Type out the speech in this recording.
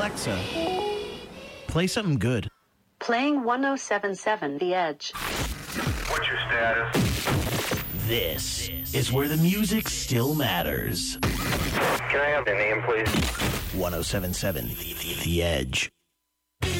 Alexa, play something good. Playing 107.7 The Edge. What's your status? This is where the music still matters. Can I have the name, please? 107.7 The Edge.